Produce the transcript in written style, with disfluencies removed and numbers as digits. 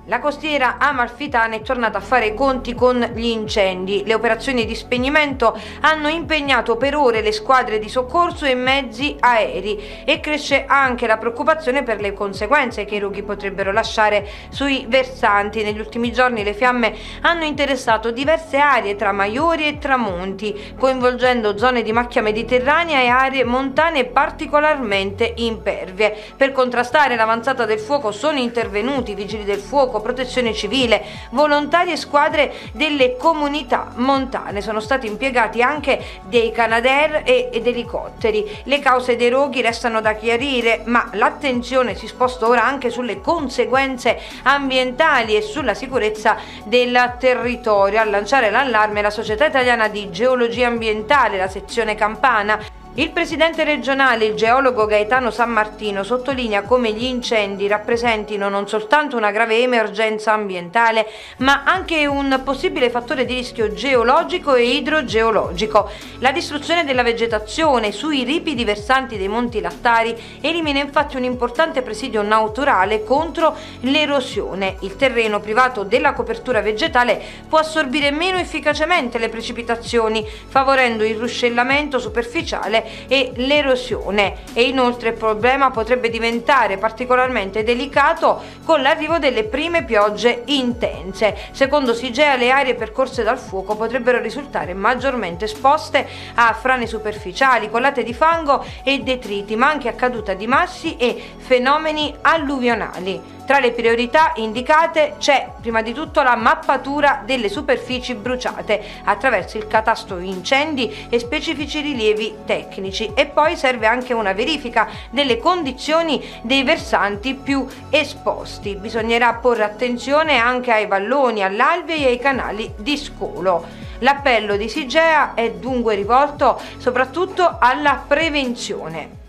La costiera amalfitana è tornata a fare i conti con gli incendi. Le operazioni di spegnimento hanno impegnato per ore le squadre di soccorso e mezzi aerei e cresce anche la preoccupazione per le conseguenze che i roghi potrebbero lasciare sui versanti. Negli ultimi giorni le fiamme hanno interessato diverse aree tra Maiori e Tramonti, coinvolgendo zone di macchia mediterranea e aree montane particolarmente impervie. Per contrastare l'avanzata del fuoco sono intervenuti vigili del fuoco, protezione civile, volontari e squadre delle comunità montane. Sono stati impiegati anche dei Canadair ed elicotteri. Le cause dei roghi restano da chiarire, ma l'attenzione si sposta ora anche sulle conseguenze ambientali e sulla sicurezza del territorio. A lanciare l'allarme la Società Italiana di Geologia Ambientale, la sezione campana. Il presidente regionale, il geologo Gaetano Sammartino, sottolinea come gli incendi rappresentino non soltanto una grave emergenza ambientale, ma anche un possibile fattore di rischio geologico e idrogeologico. La distruzione della vegetazione sui ripidi versanti dei Monti Lattari elimina infatti un importante presidio naturale contro l'erosione. Il terreno privato della copertura vegetale può assorbire meno efficacemente le precipitazioni, favorendo il ruscellamento superficiale e l'erosione, e inoltre il problema potrebbe diventare particolarmente delicato con l'arrivo delle prime piogge intense. Secondo Sigea, le aree percorse dal fuoco potrebbero risultare maggiormente esposte a frane superficiali, colate di fango e detriti, ma anche a caduta di massi e fenomeni alluvionali. Tra le priorità indicate c'è prima di tutto la mappatura delle superfici bruciate attraverso il catasto incendi e specifici rilievi tecnici, e poi serve anche una verifica delle condizioni dei versanti più esposti. Bisognerà porre attenzione anche ai valloni, all'alvei e ai canali di scolo. L'appello di Sigea è dunque rivolto soprattutto alla prevenzione.